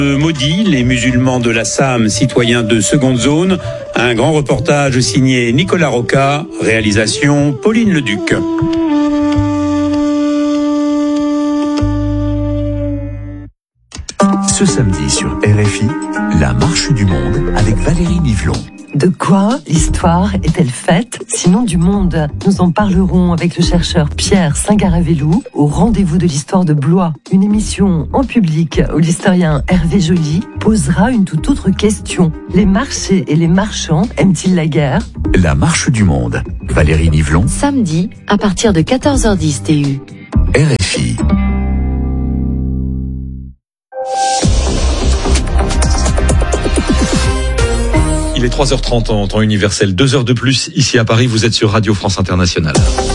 Maudit, les musulmans de la Sam, citoyens de seconde zone. Un grand reportage signé Nicolas Roca, réalisation Pauline Leduc. Ce samedi sur RFI, la marche du monde avec Valérie Nivelon. De quoi l'histoire est-elle faite, sinon du monde? Nous en parlerons avec le chercheur Pierre Singaravelou au rendez-vous de l'histoire de Blois. Une émission en public où l'historien Hervé Joly posera une toute autre question. Les marchés et les marchands aiment-ils la guerre? La marche du monde. Valérie Nivelon. Samedi, à partir de 14h10 TU. RFI. Il est 3h30 en temps universel, 2 heures de plus ici à Paris, vous êtes sur Radio France Internationale.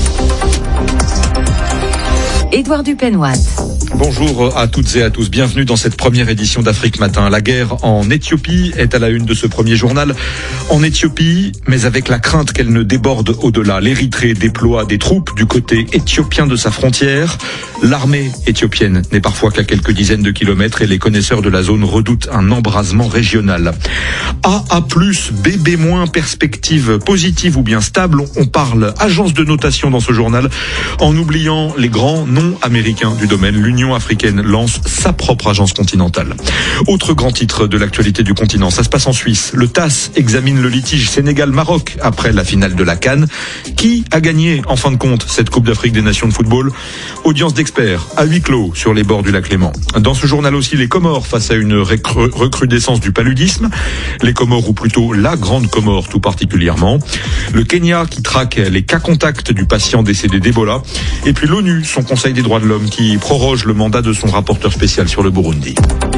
Édouard Dupenoit. Bonjour à toutes et à tous, bienvenue dans cette première édition d'Afrique Matin. La guerre en Éthiopie est à la une de ce premier journal. En Éthiopie, mais avec la crainte qu'elle ne déborde au-delà. L'Érythrée déploie des troupes du côté éthiopien de sa frontière. L'armée éthiopienne n'est parfois qu'à quelques dizaines de kilomètres et les connaisseurs de la zone redoutent un embrasement régional. AA+, BB-, perspective positive ou bien stable, on parle agence de notation dans ce journal en oubliant les grands noms américains du domaine. L'Union africaine lance sa propre agence continentale. Autre grand titre de l'actualité du continent, ça se passe en Suisse. Le TAS examine le litige Sénégal-Maroc après la finale de la CAN. Qui a gagné en fin de compte cette Coupe d'Afrique des Nations de football? Audience d'experts à huis clos sur les bords du lac Léman. Dans ce journal aussi, les Comores face à une recrudescence du paludisme. Les Comores, ou plutôt la Grande Comore tout particulièrement. Le Kenya qui traque les cas contacts du patient décédé d'Ebola. Et puis l'ONU, son Conseil des droits de l'homme, qui proroge le mandat de son rapporteur spécial sur le Burundi.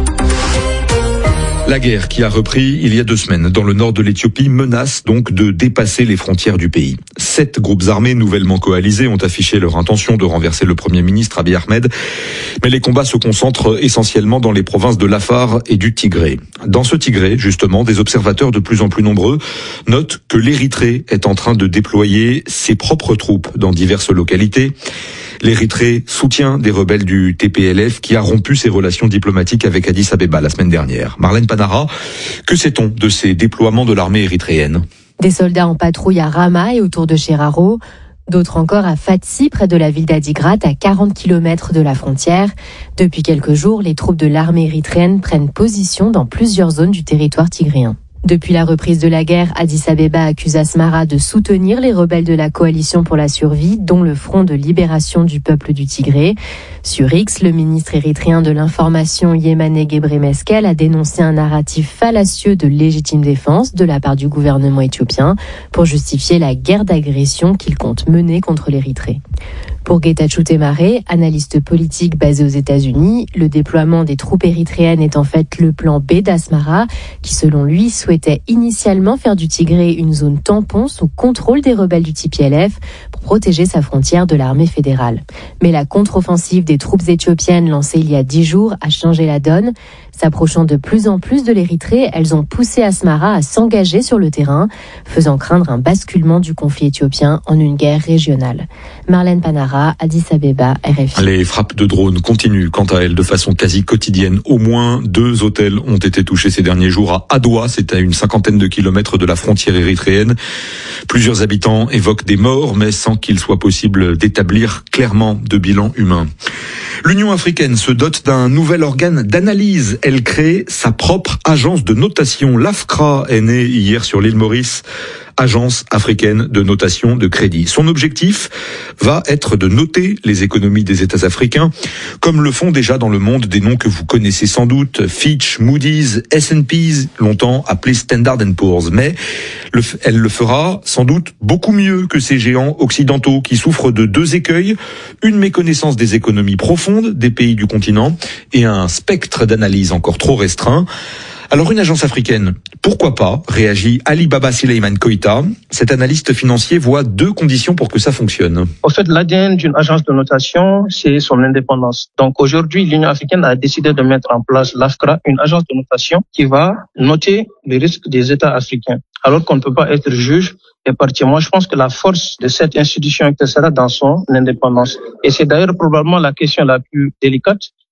La guerre qui a repris il y a 2 semaines dans le nord de l'Éthiopie menace donc de dépasser les frontières du pays. 7 groupes armés nouvellement coalisés ont affiché leur intention de renverser le Premier ministre Abiy Ahmed. Mais les combats se concentrent essentiellement dans les provinces de l'Afar et du Tigré. Dans ce Tigré, justement, des observateurs de plus en plus nombreux notent que l'Érythrée est en train de déployer ses propres troupes dans diverses localités. L'Érythrée soutient des rebelles du TPLF qui a rompu ses relations diplomatiques avec Addis Abeba la semaine dernière. Marlène Panara, que sait-on de ces déploiements de l'armée érythréenne? Des soldats en patrouille à Rama et autour de Chiraro, d'autres encore à Fatsi, près de la ville d'Adigrat, à 40 km de la frontière. Depuis quelques jours, les troupes de l'armée érythréenne prennent position dans plusieurs zones du territoire tigréen. Depuis la reprise de la guerre, Addis Abeba accuse Asmara de soutenir les rebelles de la coalition pour la survie, dont le Front de libération du peuple du Tigré. Sur X, le ministre érythréen de l'information Yemane Gebremeskel a dénoncé un narratif fallacieux de légitime défense de la part du gouvernement éthiopien pour justifier la guerre d'agression qu'il compte mener contre l'Érythrée. Pour Getachew Temaare, analyste politique basé aux États-Unis, le déploiement des troupes érythréennes est en fait le plan B d'Asmara, qui selon lui souhaitait initialement faire du Tigré une zone tampon sous contrôle des rebelles du TPLF pour protéger sa frontière de l'armée fédérale. Mais la contre-offensive des troupes éthiopiennes lancée il y a 10 jours a changé la donne. S'approchant de plus en plus de l'Érythrée, elles ont poussé Asmara à s'engager sur le terrain, faisant craindre un basculement du conflit éthiopien en une guerre régionale. Marlène Panara, Addis Abeba, RFI. Les frappes de drones continuent quant à elles de façon quasi quotidienne. Au moins 2 hôtels ont été touchés ces derniers jours à Adoua, c'est à une 50aine de kilomètres de la frontière érythréenne. Plusieurs habitants évoquent des morts, mais sans qu'il soit possible d'établir clairement de bilan humain. L'Union africaine se dote d'un nouvel organe d'analyse. Elle crée sa propre agence de notation. L'AFCRA est née hier sur l'île Maurice. Agence africaine de notation de crédit. Son objectif va être de noter les économies des États africains, comme le font déjà dans le monde des noms que vous connaissez sans doute, Fitch, Moody's, S&P, longtemps appelés Standard & Poor's. Mais elle le fera sans doute beaucoup mieux que ces géants occidentaux qui souffrent de 2 écueils, une méconnaissance des économies profondes des pays du continent et un spectre d'analyse encore trop restreint. Alors une agence africaine, pourquoi pas, réagit Ali Baba Suleiman Koïta. Cet analyste financier voit 2 conditions pour que ça fonctionne. En fait, l'ADN d'une agence de notation, c'est son indépendance. Donc aujourd'hui, l'Union africaine a décidé de mettre en place l'AFCRA, une agence de notation qui va noter les risques des États africains. Alors qu'on ne peut pas être juge et partie. Moi, je pense que la force de cette institution sera dans son indépendance. Et c'est d'ailleurs probablement la question la plus délicate.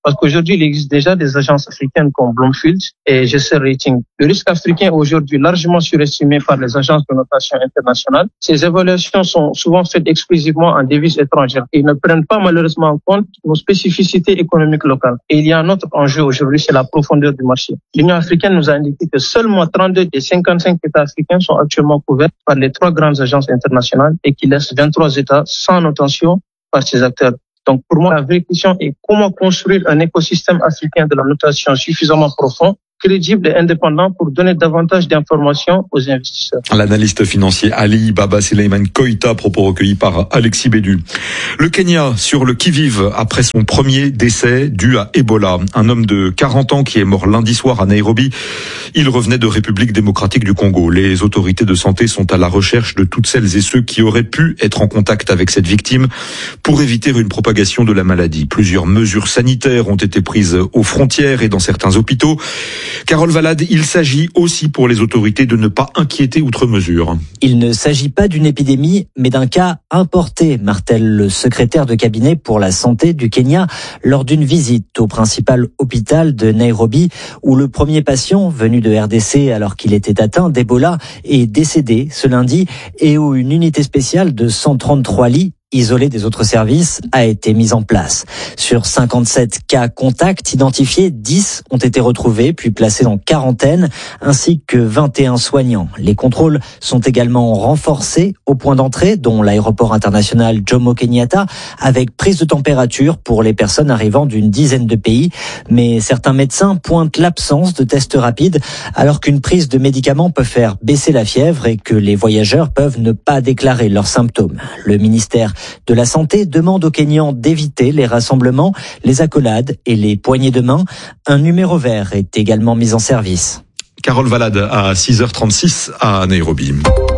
Parce qu'aujourd'hui, il existe déjà des agences africaines comme Bloomfield et GC Rating. Le risque africain est aujourd'hui largement surestimé par les agences de notation internationales. Ces évaluations sont souvent faites exclusivement en devises étrangères. Ils ne prennent pas malheureusement en compte nos spécificités économiques locales. Et il y a un autre enjeu aujourd'hui, c'est la profondeur du marché. L'Union africaine nous a indiqué que seulement 32 des 55 États africains sont actuellement couverts par les 3 grandes agences internationales et qui laissent 23 États sans notation par ces acteurs. Donc pour moi, la vraie question est comment construire un écosystème africain de la notation suffisamment profond, crédible et indépendant pour donner davantage d'informations aux investisseurs. L'analyste financier Ali Baba Suleiman Koïta, propos recueillis par Alexis Bédu. Le Kenya sur le qui-vive après son premier décès dû à Ebola. Un homme de 40 ans qui est mort lundi soir à Nairobi. Il revenait de République démocratique du Congo. Les autorités de santé sont à la recherche de toutes celles et ceux qui auraient pu être en contact avec cette victime pour éviter une propagation de la maladie. Plusieurs mesures sanitaires ont été prises aux frontières et dans certains hôpitaux. Carole Valade, il s'agit aussi pour les autorités de ne pas inquiéter outre mesure. Il ne s'agit pas d'une épidémie, mais d'un cas importé, martèle le secrétaire de cabinet pour la santé du Kenya lors d'une visite au principal hôpital de Nairobi, où le premier patient venu de RDC alors qu'il était atteint d'Ebola est décédé ce lundi et où une unité spéciale de 133 lits isolé des autres services, a été mise en place. Sur 57 cas contacts identifiés, 10 ont été retrouvés puis placés en quarantaine, ainsi que 21 soignants. Les contrôles sont également renforcés au point d'entrée, dont l'aéroport international Jomo Kenyatta, avec prise de température pour les personnes arrivant d'une dizaine de pays. Mais certains médecins pointent l'absence de tests rapides, alors qu'une prise de médicaments peut faire baisser la fièvre et que les voyageurs peuvent ne pas déclarer leurs symptômes. Le ministère de la Santé demande aux Kenyans d'éviter les rassemblements, les accolades et les poignées de main. Un numéro vert est également mis en service. Carole Valade à 6h36 à Nairobi.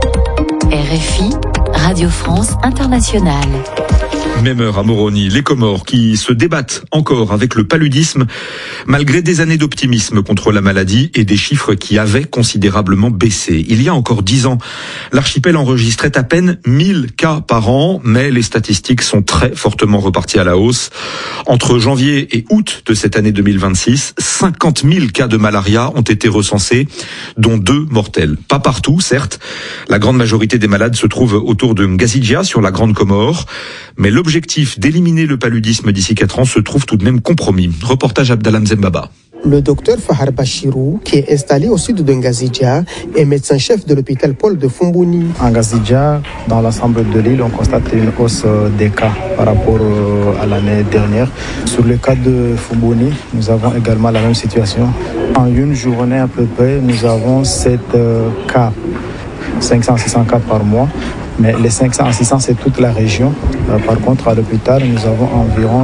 RFI, Radio France Internationale. Même heure à Moroni, les Comores qui se débattent encore avec le paludisme malgré des années d'optimisme contre la maladie et des chiffres qui avaient considérablement baissé. Il y a encore 10 ans, l'archipel enregistrait à peine 1000 cas par an, mais les statistiques sont très fortement reparties à la hausse. Entre janvier et août de cette année 2026, 50 000 cas de malaria ont été recensés, dont 2 mortels. Pas partout, certes. La grande majorité des malades se trouvent autour de Ngazidja, sur la Grande Comore. Mais l'objectif d'éliminer le paludisme d'ici 4 ans se trouve tout de même compromis. Reportage Abdallah Mzembaba. Le docteur Fahar Bachirou, qui est installé au sud de Ngazidja, est médecin-chef de l'hôpital Paul de Fumbuni. En Ngazidja, dans l'ensemble de l'île, on constate une hausse des cas par rapport à l'année dernière. Sur le cas de Fumbuni, nous avons également la même situation. En une journée à peu près, nous avons 7 cas, 500-600 cas par mois. Mais les 500 à 600, c'est toute la région. Par contre, à l'hôpital, nous avons environ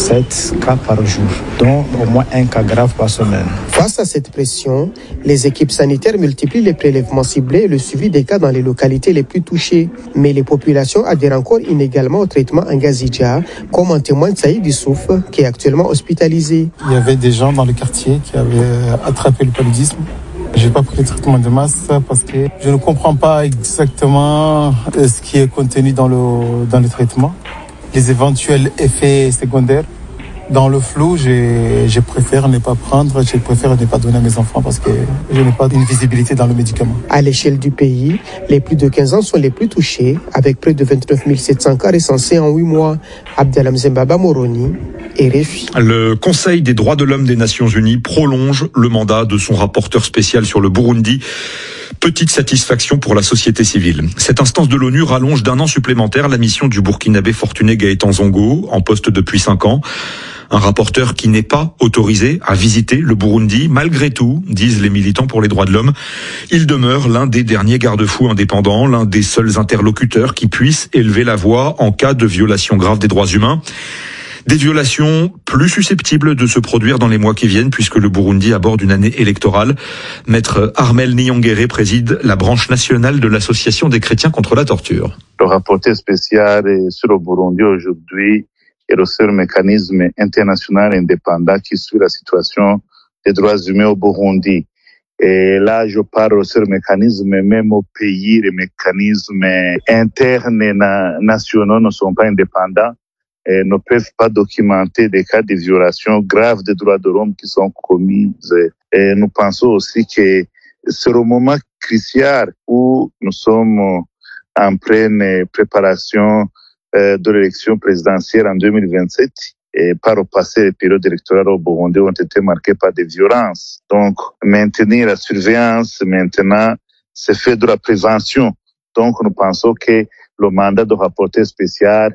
7 cas par jour, dont au moins 1 cas grave par semaine. Face à cette pression, les équipes sanitaires multiplient les prélèvements ciblés et le suivi des cas dans les localités les plus touchées. Mais les populations adhèrent encore inégalement au traitement en Ngazidja, comme en témoigne Saïd Issouf, qui est actuellement hospitalisé. Il y avait des gens dans le quartier qui avaient attrapé le paludisme. Je n'ai pas pris le traitement de masse parce que je ne comprends pas exactement ce qui est contenu dans le traitement. Les éventuels effets secondaires. Dans le flou, je préfère ne pas prendre, je préfère ne pas donner à mes enfants parce que je n'ai pas une visibilité dans le médicament. À l'échelle du pays, les plus de 15 ans sont les plus touchés, avec près de 29 700 cas recensés en 8 mois. Abdallah Mzembaba Moroni, RFI. Le Conseil des droits de l'homme des Nations Unies prolonge le mandat de son rapporteur spécial sur le Burundi. Petite satisfaction pour la société civile. Cette instance de l'ONU rallonge d'1 an supplémentaire la mission du Burkinabé Fortuné Gaëtan Zongo, en poste depuis 5 ans. Un rapporteur qui n'est pas autorisé à visiter le Burundi. Malgré tout, disent les militants pour les droits de l'homme, il demeure l'un des derniers garde-fous indépendants, l'un des seuls interlocuteurs qui puissent élever la voix en cas de violation grave des droits humains. Des violations plus susceptibles de se produire dans les mois qui viennent puisque le Burundi aborde une année électorale. Maître Armel Niyongere préside la branche nationale de l'Association des chrétiens contre la torture. Le rapporteur spécial sur le Burundi aujourd'hui est le seul mécanisme international indépendant qui suit la situation des droits humains au Burundi. Et là, je parle aussi du mécanisme, même au pays, les mécanismes internes nationaux ne sont pas indépendants. ne peuvent pas documenter des cas de violations graves des droits de l'homme qui sont commises. Et nous pensons aussi que c'est le moment crucial où nous sommes en pleine préparation de l'élection présidentielle en 2027. Et par le passé, les périodes électorales au Burundi ont été marquées par des violences. Donc, maintenir la surveillance maintenant, c'est faire de la prévention. Donc, nous pensons que le mandat de rapporteur spécial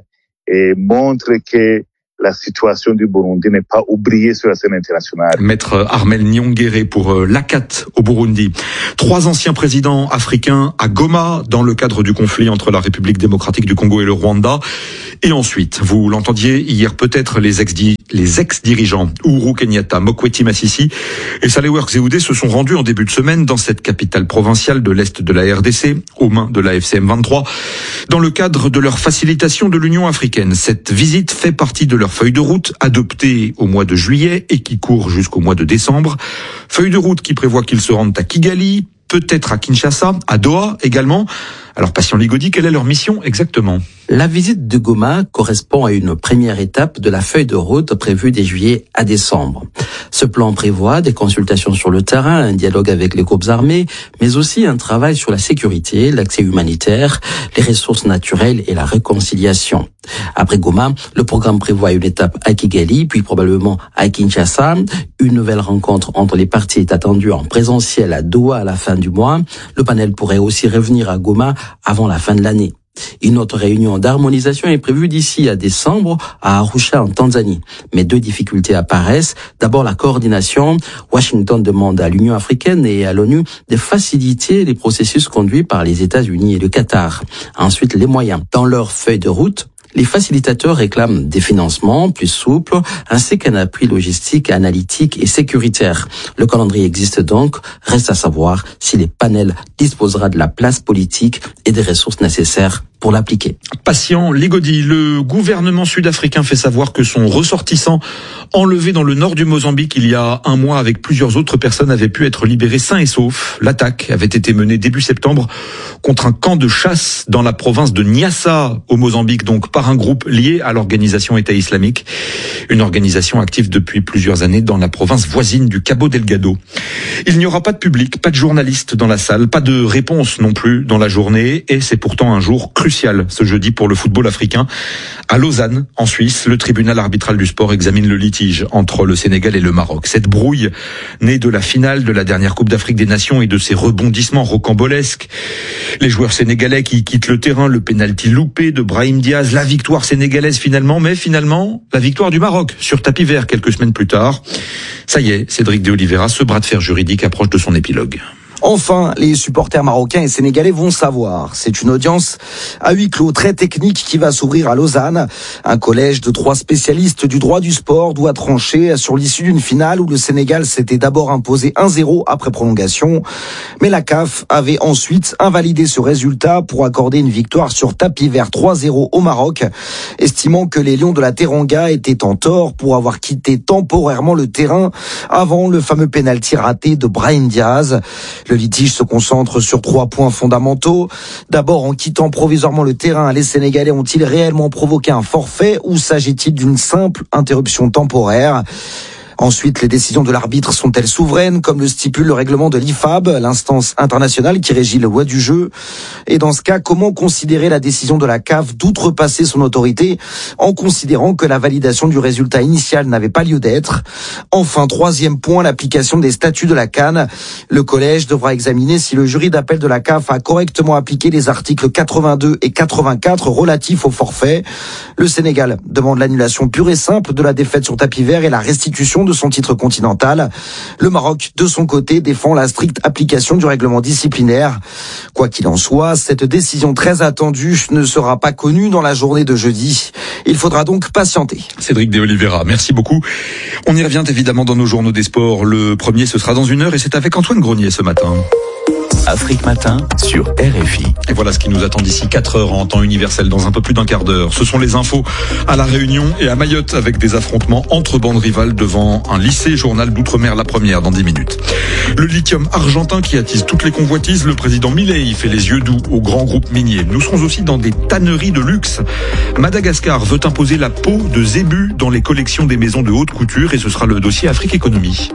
montre que la situation du Burundi n'est pas oubliée sur la scène internationale. Maître Armel Nyongere pour l'ACAT au Burundi. 3 anciens présidents africains à Goma dans le cadre du conflit entre la République démocratique du Congo et le Rwanda. Et ensuite, vous l'entendiez hier peut-être, les ex-dirigeants Uhuru Kenyatta, Mokweti Masisi et Sahle-Work Zewde se sont rendus en début de semaine dans cette capitale provinciale de l'Est de la RDC, aux mains de la FCM 23, dans le cadre de leur facilitation de l'Union africaine. Cette visite fait partie de leur feuille de route adoptée au mois de juillet et qui court jusqu'au mois de décembre. Feuille de route qui prévoit qu'ils se rendent à Kigali, peut-être à Kinshasa, à Doha également. Alors, Patient Ligodi, quelle est leur mission exactement ? La visite de Goma correspond à une première étape de la feuille de route prévue dès juillet à décembre. Ce plan prévoit des consultations sur le terrain, un dialogue avec les groupes armés, mais aussi un travail sur la sécurité, l'accès humanitaire, les ressources naturelles et la réconciliation. Après Goma, le programme prévoit une étape à Kigali, puis probablement à Kinshasa. Une nouvelle rencontre entre les parties est attendue en présentiel à Doha à la fin du mois. Le panel pourrait aussi revenir à Goma avant la fin de l'année. Une autre réunion d'harmonisation est prévue d'ici à décembre à Arusha en Tanzanie. Mais 2 difficultés apparaissent. D'abord, la coordination. Washington demande à l'Union africaine et à l'ONU de faciliter les processus conduits par les États-Unis et le Qatar. Ensuite, les moyens. Dans leur feuille de route, les facilitateurs réclament des financements plus souples, ainsi qu'un appui logistique, analytique et sécuritaire. Le calendrier existe donc, reste à savoir si les panels disposera de la place politique et des ressources nécessaires pour l'appliquer. Patient Ligodi, le gouvernement sud-africain fait savoir que son ressortissant enlevé dans le nord du Mozambique il y a un mois avec plusieurs autres personnes avait pu être libéré sain et sauf. L'attaque avait été menée début septembre contre un camp de chasse dans la province de Niassa au Mozambique, donc par un groupe lié à l'organisation État islamique, une organisation active depuis plusieurs années dans la province voisine du Cabo Delgado. Il n'y aura pas de public, pas de journalistes dans la salle, pas de réponse non plus dans la journée, et c'est pourtant un jour crucial ce jeudi pour le football africain. À Lausanne, en Suisse, le tribunal arbitral du sport examine le litige entre le Sénégal et le Maroc. Cette brouille, née de la finale de la dernière Coupe d'Afrique des Nations et de ses rebondissements rocambolesques. Les joueurs sénégalais qui quittent le terrain, le pénalty loupé de Brahim Diaz, la victoire sénégalaise finalement, la victoire du Maroc sur tapis vert quelques semaines plus tard. Ça y est, Cédric de Oliveira, ce bras de fer juridique approche de son épilogue. Enfin, les supporters marocains et sénégalais vont savoir. C'est une audience à huis clos très technique qui va s'ouvrir à Lausanne. Un collège de 3 spécialistes du droit du sport doit trancher sur l'issue d'une finale où le Sénégal s'était d'abord imposé 1-0 après prolongation. Mais la CAF avait ensuite invalidé ce résultat pour accorder une victoire sur tapis vert 3-0 au Maroc, estimant que les Lions de la Teranga étaient en tort pour avoir quitté temporairement le terrain avant le fameux pénalty raté de Brahim Diaz. Le litige se concentre sur 3 points fondamentaux. D'abord, en quittant provisoirement le terrain, les Sénégalais ont-ils réellement provoqué un forfait ou s'agit-il d'une simple interruption temporaire ? Ensuite, les décisions de l'arbitre sont-elles souveraines, comme le stipule le règlement de l'IFAB, l'instance internationale qui régit le loi du jeu? Et dans ce cas, comment considérer la décision de la CAF d'outrepasser son autorité en considérant que la validation du résultat initial n'avait pas lieu d'être? Enfin, 3e point, l'application des statuts de la CAN. Le collège devra examiner si le jury d'appel de la CAF a correctement appliqué les articles 82 et 84 relatifs au forfait. Le Sénégal demande l'annulation pure et simple de la défaite sur tapis vert et la restitution de son titre continental. Le Maroc, de son côté, défend la stricte application du règlement disciplinaire. Quoi qu'il en soit, cette décision très attendue ne sera pas connue dans la journée de jeudi. Il faudra donc patienter. Cédric de Oliveira, merci beaucoup. On y revient évidemment dans nos journaux des sports. Le premier, ce sera dans 1 heure et c'est avec Antoine Grenier ce matin. Afrique Matin sur RFI. Et voilà ce qui nous attend d'ici 4 heures en temps universel, dans un peu plus d'1 quart d'heure. Ce sont les infos à La Réunion et à Mayotte avec des affrontements entre bandes rivales devant un lycée. Journal d'Outre-mer, la première dans 10 minutes. Le lithium argentin qui attise toutes les convoitises, le président Milei fait les yeux doux aux grands groupes miniers. Nous serons aussi dans des tanneries de luxe. Madagascar veut imposer la peau de zébu dans les collections des maisons de haute couture et ce sera le dossier Afrique Économie.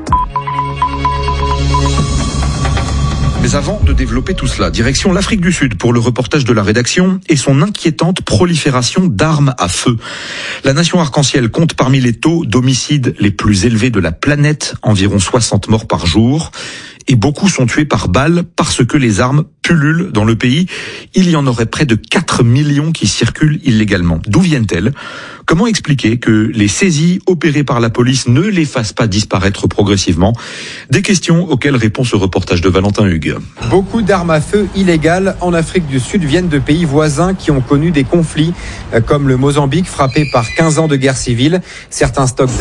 Mais avant de développer tout cela, direction l'Afrique du Sud pour le reportage de la rédaction et son inquiétante prolifération d'armes à feu. La nation arc-en-ciel compte parmi les taux d'homicides les plus élevés de la planète, environ 60 morts par jour. Et beaucoup sont tués par balles parce que les armes pullulent dans le pays. Il y en aurait près de 4 millions qui circulent illégalement. D'où viennent-elles ? Comment expliquer que les saisies opérées par la police ne les fassent pas disparaître progressivement ? Des questions auxquelles répond ce reportage de Valentin Hugues. Beaucoup d'armes à feu illégales en Afrique du Sud viennent de pays voisins qui ont connu des conflits, comme le Mozambique frappé par 15 ans de guerre civile. Certains stocks